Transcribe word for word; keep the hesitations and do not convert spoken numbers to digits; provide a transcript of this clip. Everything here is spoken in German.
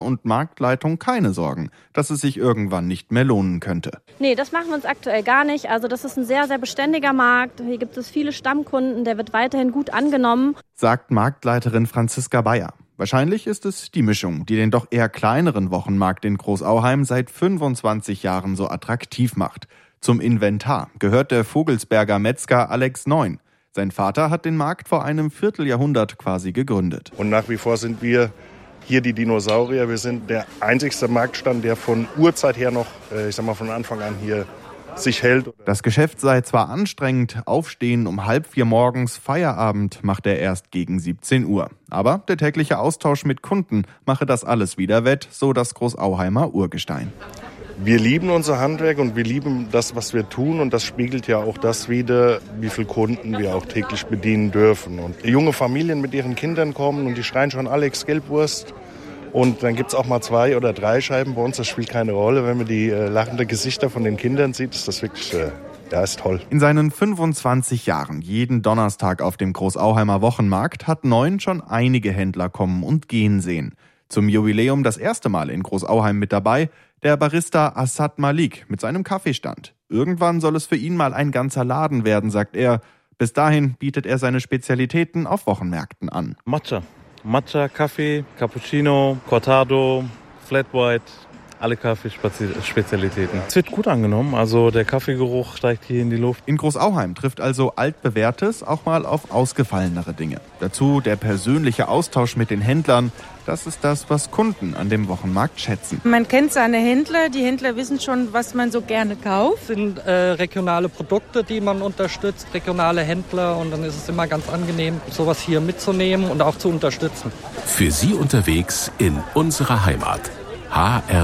und Marktleitung keine Sorgen, dass es sich irgendwann nicht mehr lohnen könnte. Nee, das machen wir uns aktuell gar nicht. Also das ist ein sehr, sehr beständiger Markt. Hier gibt es viele Stammkunden, der wird weiterhin gut angenommen, sagt Marktleiterin Franziska Bayer. Wahrscheinlich ist es die Mischung, die den doch eher kleineren Wochenmarkt in Großauheim seit fünfundzwanzig Jahren so attraktiv macht. Zum Inventar gehört der Vogelsberger Metzger Alex Neun. Sein Vater hat den Markt vor einem Vierteljahrhundert quasi gegründet. Und nach wie vor sind wir hier die Dinosaurier. Wir sind der einzigste Marktstand, der von Urzeit her noch, ich sag mal von Anfang an hier sich hält. Das Geschäft sei zwar anstrengend, aufstehen um halb vier morgens, Feierabend macht er erst gegen siebzehn Uhr. Aber der tägliche Austausch mit Kunden mache das alles wieder wett, so das Großauheimer Urgestein. Wir lieben unser Handwerk und wir lieben das, was wir tun. Und das spiegelt ja auch das wider, wie viele Kunden wir auch täglich bedienen dürfen. Und junge Familien mit ihren Kindern kommen und die schreien schon Alex Gelbwurst. Und dann gibt es auch mal zwei oder drei Scheiben bei uns. Das spielt keine Rolle. Wenn man die äh, lachenden Gesichter von den Kindern sieht, ist das wirklich, äh, ja, ist toll. In seinen fünfundzwanzig Jahren jeden Donnerstag auf dem Großauheimer Wochenmarkt hat Neun schon einige Händler kommen und gehen sehen. Zum Jubiläum das erste Mal in Großauheim mit dabei der Barista Assad Malik mit seinem Kaffeestand. Irgendwann soll es für ihn mal ein ganzer Laden werden, sagt er. Bis dahin bietet er seine Spezialitäten auf Wochenmärkten an. Matcha. Matcha, Kaffee, Cappuccino, Cortado, Flat White, alle Kaffeespezialitäten. Es wird gut angenommen, also der Kaffeegeruch steigt hier in die Luft. In Großauheim trifft also altbewährtes auch mal auf ausgefallenere Dinge. Dazu der persönliche Austausch mit den Händlern. Das ist das, was Kunden an dem Wochenmarkt schätzen. Man kennt seine Händler, die Händler wissen schon, was man so gerne kauft. Es sind äh, regionale Produkte, die man unterstützt, regionale Händler, und dann ist es immer ganz angenehm, sowas hier mitzunehmen und auch zu unterstützen. Für Sie unterwegs in unserer Heimat. H R